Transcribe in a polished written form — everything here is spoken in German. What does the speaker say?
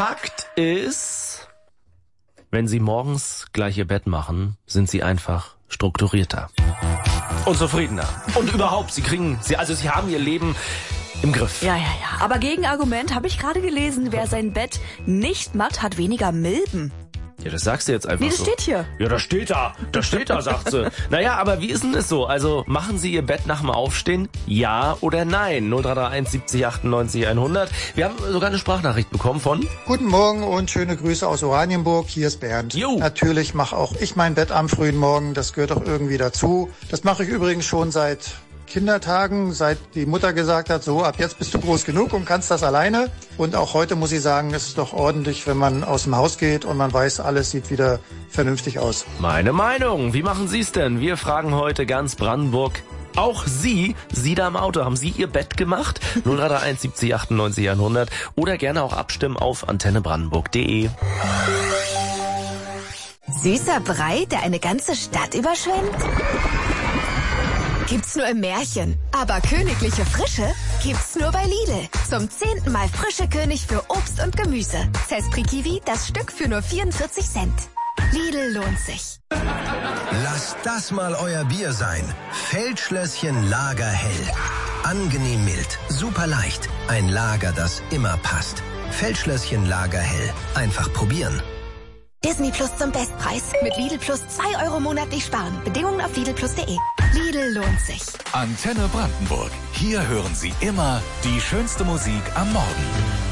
Fakt ist, wenn Sie morgens gleich Ihr Bett machen, sind Sie einfach strukturierter und zufriedener. Und überhaupt, Sie haben Ihr Leben im Griff. Ja. Aber Gegenargument habe ich gerade gelesen, wer sein Bett nicht macht, hat weniger Milben. Ja, das sagst du jetzt einfach so. Nee, das steht hier. Ja, das steht da, sagt sie. Naja, aber wie ist denn es so? Also, machen Sie Ihr Bett nach dem Aufstehen? Ja oder nein? 0331 70 98 100. Wir haben sogar eine Sprachnachricht bekommen von... Guten Morgen und schöne Grüße aus Oranienburg. Hier ist Bernd. Jo. Natürlich mache auch ich mein Bett am frühen Morgen. Das gehört doch irgendwie dazu. Das mache ich übrigens schon seit Kindertagen, seit die Mutter gesagt hat, so, ab jetzt bist du groß genug und kannst das alleine. Und auch heute muss ich sagen, es ist doch ordentlich, wenn man aus dem Haus geht und man weiß, alles sieht wieder vernünftig aus. Meine Meinung. Wie machen Sie es denn? Wir fragen heute ganz Brandenburg. Auch Sie da im Auto, haben Sie Ihr Bett gemacht? 0331 70 98 100 oder gerne auch abstimmen auf antennebrandenburg.de. Süßer Brei, der eine ganze Stadt überschwemmt? Gibt's nur im Märchen. Aber königliche Frische gibt's nur bei Lidl. Zum 10. Mal frische König für Obst und Gemüse. Zespri Kiwi, das Stück für nur 44 Cent. Lidl lohnt sich. Lasst das mal euer Bier sein. Feldschlösschen Lagerhell. Angenehm mild, super leicht. Ein Lager, das immer passt. Feldschlösschen Lagerhell. Einfach probieren. Disney Plus zum Bestpreis. Mit Lidl Plus 2 € monatlich sparen. Bedingungen auf lidlplus.de. Lidl lohnt sich. Antenne Brandenburg. Hier hören Sie immer die schönste Musik am Morgen.